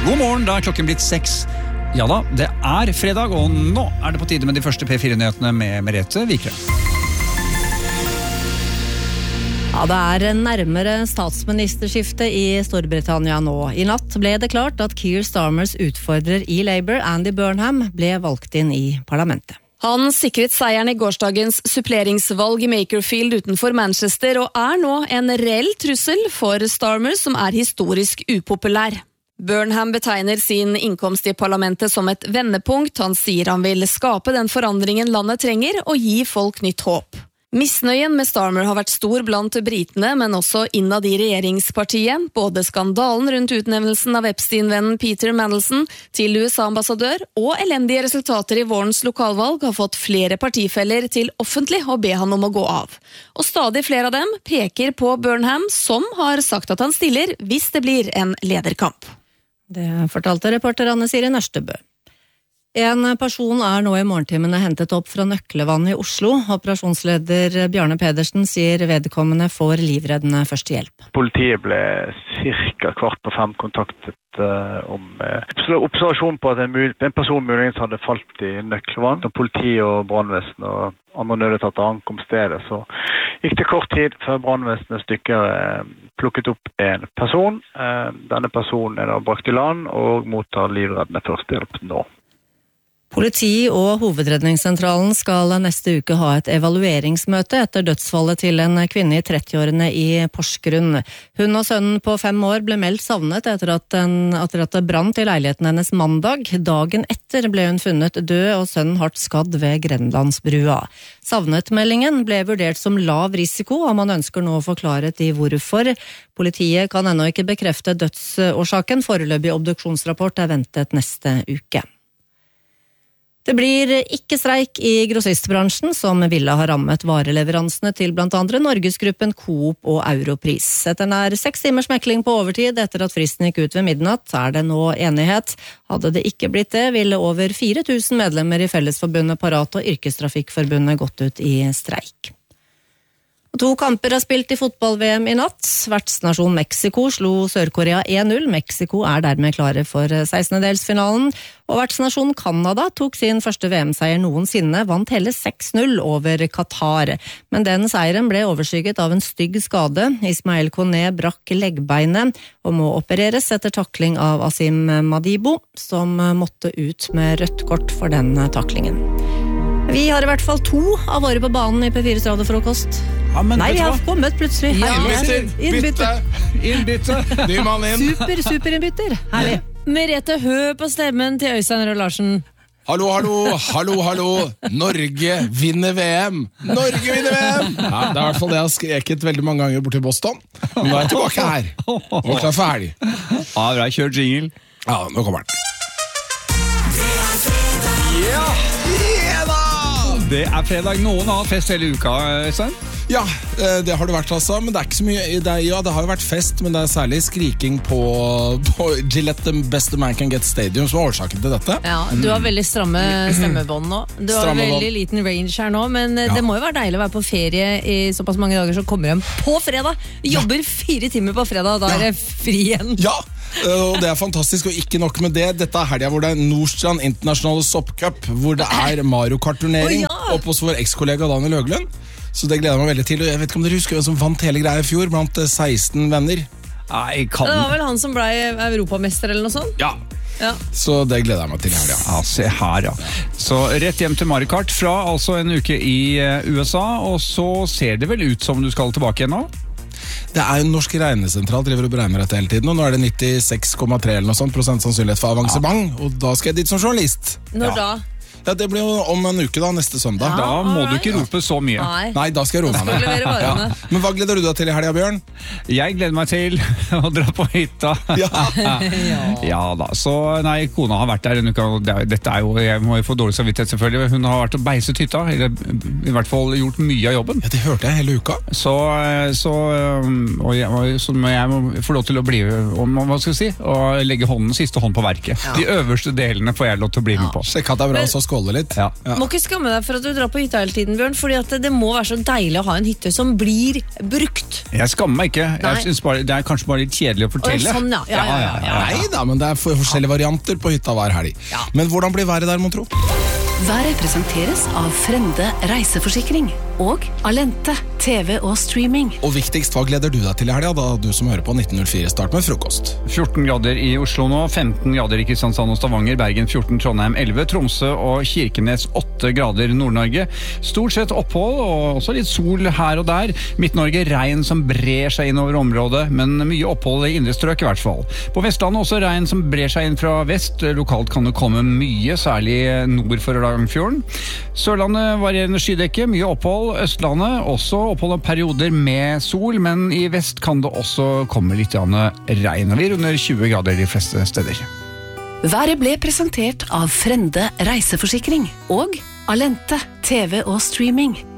God morgen, da klokken blitt 6. Ja da, det fredag, og nå det på tide med de første P4-nyhetene med Merete Vikrø. Ja, det nærmere statsministerskifte i Storbritannia nå. I natt ble det klart at Keir Starmers utfordrer i Labour, Andy Burnham, ble valgt inn i parlamentet. Han sikret seieren i gårsdagens suppleringsvalg i Makerfield utenfor Manchester, og nå en reell trussel for Starmer, som historisk upopulær. Burnham betegner sin innkomst i parlamentet som et vendepunkt. Han sier han vil skape den forandringen landet trenger og gi folk nytt håp. Misnøyen med Starmer har vært stor blant britene, men også innad i regjeringspartiet. Både skandalen rundt utnevnelsen av Epstein-vennen Peter Mandelson til USA-ambassadør og elendige resultater i vårens lokalvalg har fått flere partifeller til offentlig å be han om å gå av. Og stadig flere av dem peker på Burnham, som har sagt at han stiller hvis det blir en lederkamp. Det fortalte reporter Anne Siri Nørstebø. En person nå i morgentimene hentet opp fra Nøklevann i Oslo. Operasjonsleder Bjarne Pedersen sier vedkommende får livreddende førstehjelp. Politiet ble cirka 4:15 kontaktet om observasjon på at en person muligens hadde falt i Nøklevann. Politi og brannvesen og andre nødetater ankom stedet, så gikk det kort tid før brannvesenets stykker plukket opp en person. Denne personen da brakt i land og mottar livreddende førstehjelp nå. Politi og Hovedredningssentralen skal neste uke ha et evalueringsmøte etter dødsfallet til en kvinne i 30-årene i Porsgrunn. Hun og sønnen på 5 år ble meldt savnet etter at det brant i leiligheten hennes mandag. Dagen etter ble hun funnet død og sønnen hardt skadd ved Grenlandsbrua. Savnetmeldingen ble vurdert som lav risiko, og man ønsker nå å få klarhet i hvorfor. Politiet kan ennå ikke bekrefte dødsårsaken. Foreløpig obduksjonsrapport ventet neste uke. Det blir ikke streik i grossistbransjen, som ville ha rammet vareleveransene til blant andre Norgesgruppen, Coop og Europris. Etter nær 6 timers mekling på overtid etter at fristen gikk ut ved midnatt, det nå enighet. Hadde det ikke blitt det, ville over 4000 medlemmer i Fellesforbundet Parat og Yrkestrafikkforbundet gått ut i streik. 2 kamper spilt i fotball-VM i natt. Vertsnasjon Mexico slo Sør-Korea 1-0. Mexico dermed klare for 16-delsfinalen. Og vertsnasjon Canada tok sin første VM-seier noensinne, vant hele 6-0 over Qatar. Men den seieren ble overskygget av en stygg skade. Ismael Koné brakk leggbeinet og må opereres etter takling av Asim Madibo, som måtte ut med rødt kort for den taklingen. Vi har i hvert fall 2 av våre på banen i P4s radiofrokost. Ja, nei, vi har kommet plutselig. Innbytte. Ny mann inn. Super innbytter. Herlig. Merete, hør på stemmen til Øystein Røe Larsen. Hallo. Norge vinner VM. Ja, det i hvert fall det jeg har skreket veldig mange ganger borte i Boston. Men nå jeg tilbake her. Og klar for helg. Ja, bra, kjør jingle. Ja, nå kommer den. Det fredag. Noen har fest hele uka, Øystein? Ja, det har det vært altså, men det ikke så mye. Det har jo vært fest, men det særlig skriking på Gillette The Best Man Can Get Stadium som årsaken til dette. Ja, du har veldig stramme stemmebånd nå. Du har veldig liten range her nå, men det må jo være deilig å være på ferie i såpass mange dager, så kommer hjem på fredag. Jobber 4 timer på fredag, da det fri igjen. Ja, og det fantastisk, og ikke nok med det. Dette helgen hvor det Nordstrand Internasjonale Soppcup, hvor det Mario Kart-turnering oppe hos vår ekskollega Daniel Høglund. Så det gleder jeg meg veldig til, og jeg vet ikke om dere husker hvem som vant hele greia i fjor blant 16 venner. Nei, Det var vel han som ble europamester eller noe sånt? Ja. Så det gleder jeg meg til her, Ja, se her, ja. Så rett hjem til Mario Kart fra altså en uke i USA, og så ser det vel ut som du skal tilbake igjen nå? Det jo en norsk regnesentral, driver og beregner dette hele tiden, og nå det 96,3 eller noe sånt prosent sannsynlighet for avansement, og da skal jeg dit som journalist. Når da? Ja, det blir jo om en uke da, neste søndag. Da må du ikke rope så mye. Nei, da skal jeg rope meg. Men hva gleder du deg til i helga, Bjørn? Jeg gleder meg til å dra på hytta. Ja da, så nei, kona har vært der en uke, og dette jo, jeg må jo få dårlig samvittighet selvfølgelig, hun har vært og beiset hytta, eller i hvert fall gjort mye av jobben. Ja, det hørte jeg hele uka. Så må jeg få lov til å bli, hva skal jeg si, og legge siste hånd på verket. De øverste delene får jeg lov til å bli med på. Sjekk at det bra, så skåle litt. Ja. Må ikke skamme deg for at du drar på hytta hele tiden, Bjørn, fordi at det må være så deilig å ha en hytte som blir brukt. Jeg skammer meg ikke. Nei. Jeg synes bare, det er kanskje bare litt kjedelig å fortelle. Sånn, ja. Nei da, men det er forskjellige varianter på hytta hver helg. Ja. Men hvordan blir været der, mon tro? Været presenteres av Frende reiseforsikring og Alente TV og streaming. Og viktigst, hva gleder du deg til i helga, da du som hører på 1904 start med frokost? 14 grader i Oslo nå, 15 grader i Kristiansand og Stavanger, Bergen 14, Trondheim 11, Tromsø og Kirkenes 8 grader, Nord-Norge. Stort sett opphold og også litt sol her og der. Midt-Norge regn som brer seg inn over området, men mye opphold i indre strøk i hvert fall. På Vestlandet også regn som brer seg inn fra vest. Lokalt kan det komme mye, særlig nord for Hardangerfjorden. Sørlandet varierende skydekke, mye opphold. Østlandet også opphold av perioder med sol, men i vest kan det også komme litt regn. Vi runder 20 grader de fleste steder. Været ble presentert av Frende reiseforsikring og Alente TV og streaming.